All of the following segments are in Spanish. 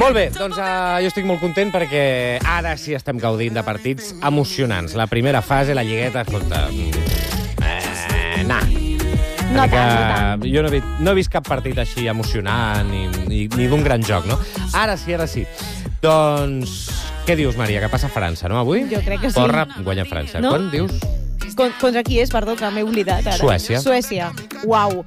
Molt bé, doncs jo estic molt content perquè ara sí estem gaudint de partits emocionants. La primera fase, la lligueta, escolta... No tant. Jo no he vist cap partit així emocionant ni d'un gran joc, no? Ara sí. Doncs, què dius, Maria, que passa a França, no, avui? Jo crec que sí. Porra, guanya França. No? Quan dius? Contra qui és? Perdó, que m'he oblidat ara. Suècia. Uau.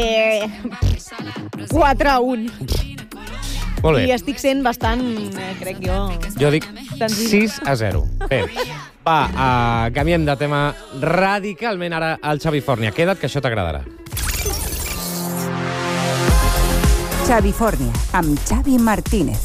4-1. Molt bé. I estic sent bastant, crec jo... Jo dic 6-0. Bé, va, canviem de tema radicalment ara al Xavi Fórnia. Queda't, que això t'agradarà. Xavi Fórnia, amb Xavi Martínez.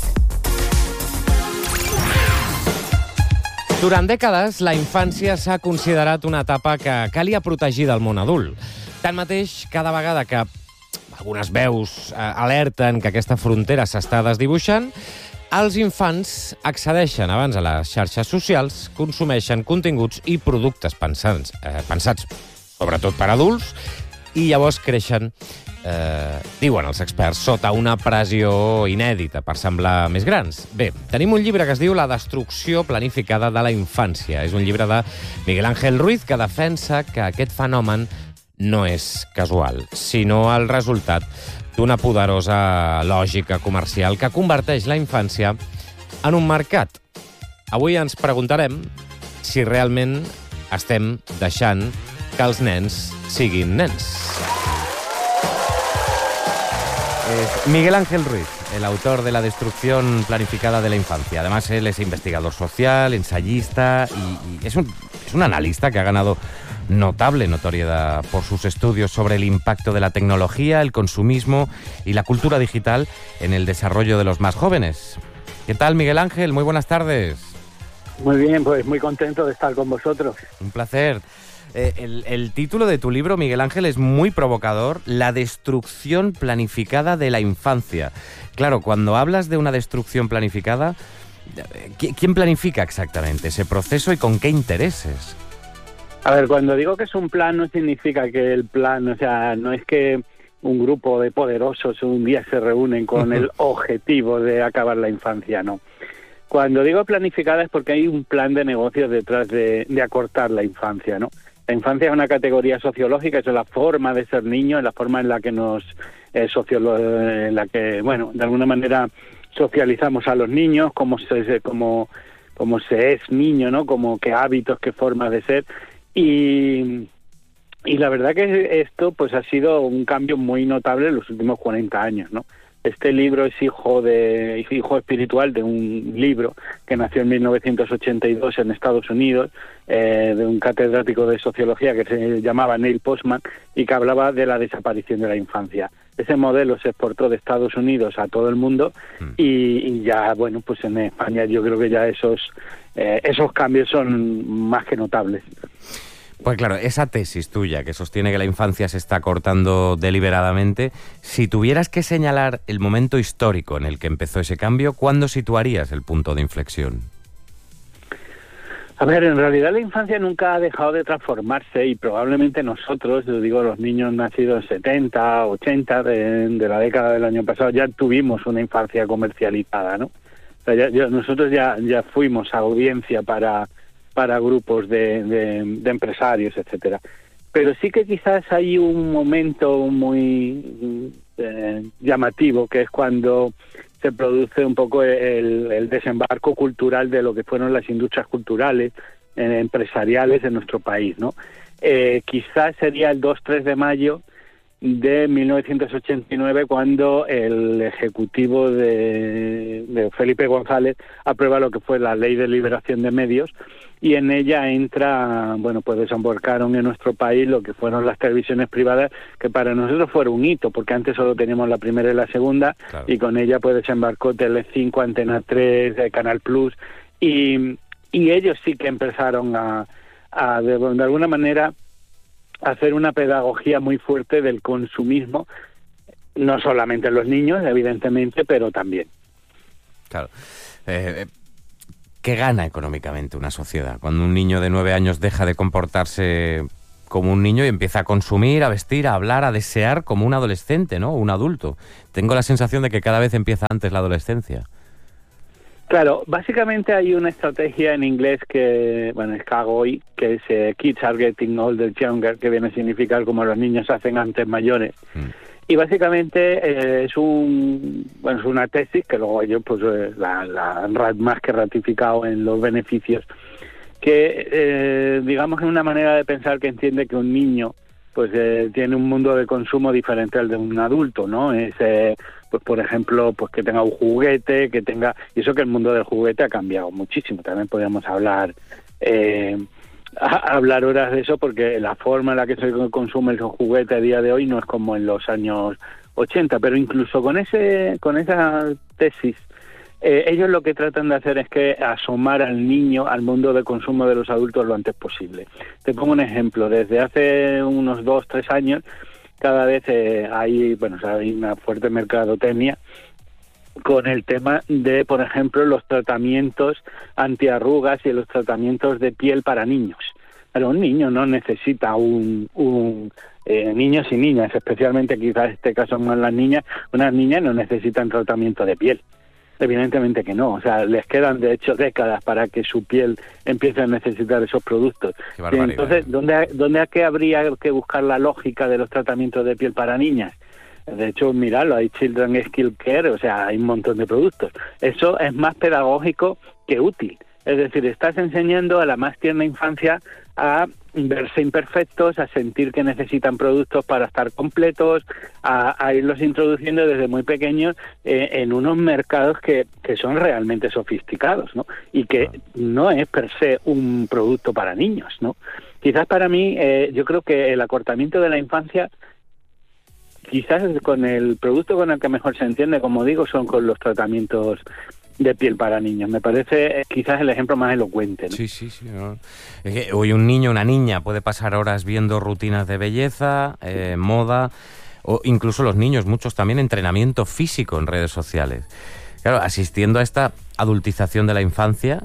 Durant dècades, la infància s'ha considerat una etapa que calia protegir del món adult. Tanmateix, cada vegada que algunes veus alerten que aquesta frontera s'està desdibuixant, els infants accedeixen abans a les xarxes socials, consumeixen continguts i productes pensats sobretot per adults, i llavors creixen, diuen els experts, sota una pressió inèdita per semblar més grans. Bé, tenim un llibre que es diu La destrucció planificada de la infància. És un llibre de Miguel Ángel Ruiz que defensa que aquest fenomen no és casual, sinó el resultat d'una poderosa lògica comercial que converteix la infància en un mercat. Avui ens preguntarem si realment estem deixant que els nens siguin nens. Miguel Ángel Ruiz, el autor de La destrucción planificada de la infancia. Además, él es investigador social, ensayista y es un analista que ha ganado notable notoriedad por sus estudios sobre el impacto de la tecnología, el consumismo y la cultura digital en el desarrollo de los más jóvenes. ¿Qué tal, Miguel Ángel? Muy buenas tardes. Muy bien, pues muy contento de estar con vosotros. Un placer. El título de tu libro, Miguel Ángel, es muy provocador: La destrucción planificada de la infancia. Claro, cuando hablas de una destrucción planificada, ¿quién planifica exactamente ese proceso y con qué intereses? A ver, cuando digo que es un plan, no significa que el plan, o sea, no es que un grupo de poderosos un día se reúnen con el objetivo de acabar la infancia, no. Cuando digo planificada es porque hay un plan de negocios detrás de acortar la infancia, ¿no? La infancia es una categoría sociológica, es la forma de ser niño, es la forma en la que en la que, bueno, de alguna manera socializamos a los niños, cómo se es niño, ¿no? Como qué hábitos, qué formas de ser. Y la verdad que esto pues ha sido un cambio muy notable en los últimos 40 años, ¿no? Este libro es hijo espiritual de un libro que nació en 1982 en Estados Unidos, de un catedrático de sociología que se llamaba Neil Postman y que hablaba de la desaparición de la infancia. Ese modelo se exportó de Estados Unidos a todo el mundo y ya, bueno, pues en España yo creo que ya esos cambios son más que notables. Pues claro, esa tesis tuya que sostiene que la infancia se está cortando deliberadamente, si tuvieras que señalar el momento histórico en el que empezó ese cambio, ¿cuándo situarías el punto de inflexión? A ver, en realidad la infancia nunca ha dejado de transformarse y probablemente nosotros, yo digo los niños nacidos en 70, 80, de la década del año pasado, ya tuvimos una infancia comercializada, ¿no? O sea, nosotros ya fuimos audiencia para grupos de empresarios, etcétera. Pero sí que quizás hay un momento muy llamativo, que es cuando se produce un poco el desembarco cultural de lo que fueron las industrias culturales, empresariales en nuestro país, ¿no? Quizás sería el 2-3 de mayo de 1989, cuando el ejecutivo de Felipe González aprueba lo que fue la Ley de Liberación de Medios, y en ella entra, bueno, pues desembarcaron en nuestro país lo que fueron las televisiones privadas, que para nosotros fueron un hito, porque antes solo teníamos la primera y la segunda, claro. Y con ella pues desembarcó Telecinco, Antena 3, Canal Plus, y ellos sí que empezaron a de alguna manera hacer una pedagogía muy fuerte del consumismo, no solamente en los niños, evidentemente, pero también. Claro. ¿Qué gana económicamente una sociedad cuando un niño de 9 años deja de comportarse como un niño y empieza a consumir, a vestir, a hablar, a desear como un adolescente, ¿no? O un adulto? Tengo la sensación de que cada vez empieza antes la adolescencia. Claro, básicamente hay una estrategia en inglés que, bueno, es KGOI, que es Kids are getting older younger, que viene a significar como los niños se hacen antes mayores. Y básicamente es una tesis que luego ellos pues la han más que ratificado en los beneficios, que digamos que es una manera de pensar que entiende que un niño pues tiene un mundo de consumo diferente al de un adulto, ¿no? Es pues por ejemplo, pues que tenga un juguete, y eso que el mundo del juguete ha cambiado muchísimo. También podríamos hablar horas de eso, porque la forma en la que se consume el juguete a día de hoy no es como en los años 80, pero incluso con esa tesis, ellos lo que tratan de hacer es que asomar al niño al mundo de consumo de los adultos lo antes posible. Te pongo un ejemplo. Desde hace unos 2-3 años, cada vez hay una fuerte mercadotecnia con el tema de, por ejemplo, los tratamientos antiarrugas y los tratamientos de piel para niños. Pero un niño no necesita niños y niñas, especialmente quizás en este caso más las niñas, unas niñas no necesitan tratamiento de piel. Evidentemente que no, o sea, les quedan de hecho décadas para que su piel empiece a necesitar esos productos. Entonces, ¿dónde habría que buscar la lógica de los tratamientos de piel para niñas? De hecho, míralo, hay Children's Skill Care, o sea, hay un montón de productos. Eso es más pedagógico que útil. Es decir, estás enseñando a la más tierna infancia a verse imperfectos, a sentir que necesitan productos para estar completos, a irlos introduciendo desde muy pequeños en unos mercados que son realmente sofisticados, ¿no? Y que no es per se un producto para niños, ¿no? Quizás para mí, yo creo que el acortamiento de la infancia, quizás con el producto con el que mejor se entiende, como digo, son con los tratamientos de piel para niños. Me parece quizás el ejemplo más elocuente, ¿no? Sí. No. Es que hoy un niño, una niña puede pasar horas viendo rutinas de belleza, moda, o incluso los niños, muchos también, entrenamiento físico en redes sociales. Claro, asistiendo a esta adultización de la infancia,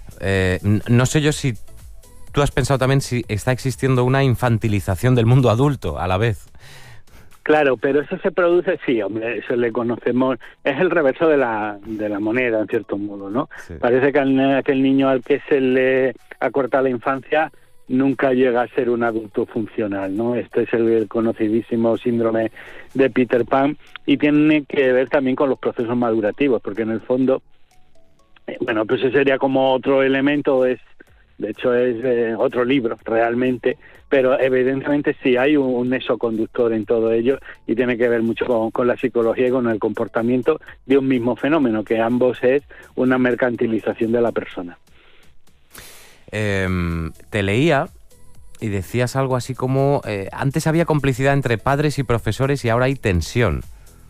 no sé yo si tú has pensado también si está existiendo una infantilización del mundo adulto a la vez. Claro, pero eso se produce, sí, hombre, eso le conocemos, es el reverso de la moneda, en cierto modo, ¿no? Sí. Parece que aquel niño al que se le acorta la infancia nunca llega a ser un adulto funcional, ¿no? Este es el conocidísimo síndrome de Peter Pan, y tiene que ver también con los procesos madurativos, porque en el fondo, pues ese sería como otro elemento, de hecho es otro libro realmente, pero evidentemente sí hay un nexo conductor en todo ello, y tiene que ver mucho con la psicología y con el comportamiento de un mismo fenómeno, que ambos es una mercantilización de la persona. Te leía y decías algo así como antes había complicidad entre padres y profesores y ahora hay tensión.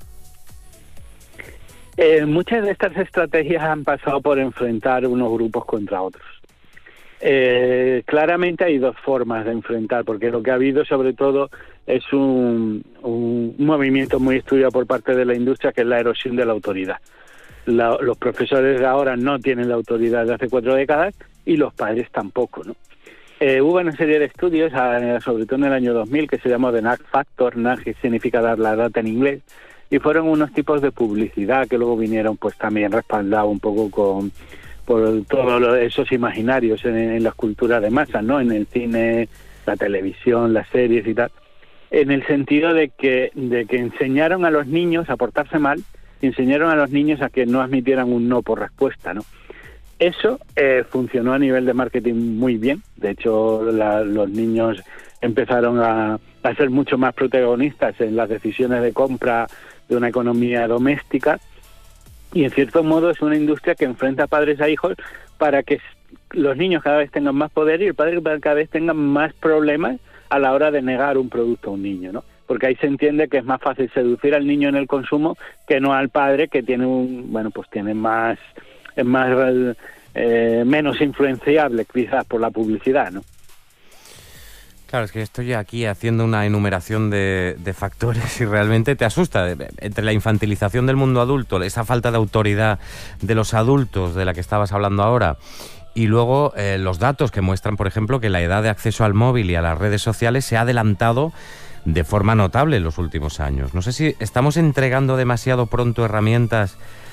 Muchas de estas estrategias han pasado por enfrentar unos grupos contra otros. Claramente hay dos formas de enfrentar, porque lo que ha habido sobre todo es un movimiento muy estudiado por parte de la industria, que es la erosión de la autoridad. Los profesores de ahora no tienen la autoridad de hace 4 décadas y los padres tampoco, ¿no? Hubo una serie de estudios, sobre todo en el año 2000, que se llamó The Nudge Factor. Nudge significa dar la data en inglés, y fueron unos tipos de publicidad que luego vinieron pues también respaldados un poco por todos esos imaginarios en las culturas de masa, ¿no? En el cine, la televisión, las series y tal, en el sentido de que enseñaron a los niños a portarse mal, enseñaron a los niños a que no admitieran un no por respuesta, ¿no? Eso funcionó a nivel de marketing muy bien. De hecho, los niños empezaron a ser mucho más protagonistas en las decisiones de compra de una economía doméstica, y en cierto modo es una industria que enfrenta a padres a hijos para que los niños cada vez tengan más poder y el padre cada vez tenga más problemas a la hora de negar un producto a un niño, ¿no? Porque ahí se entiende que es más fácil seducir al niño en el consumo que no al padre, que tiene menos influenciable quizás por la publicidad, ¿no? Claro, es que estoy aquí haciendo una enumeración de factores y realmente te asusta. Entre la infantilización del mundo adulto, esa falta de autoridad de los adultos de la que estabas hablando ahora, y luego los datos que muestran, por ejemplo, que la edad de acceso al móvil y a las redes sociales se ha adelantado de forma notable en los últimos años. No sé si estamos entregando demasiado pronto herramientas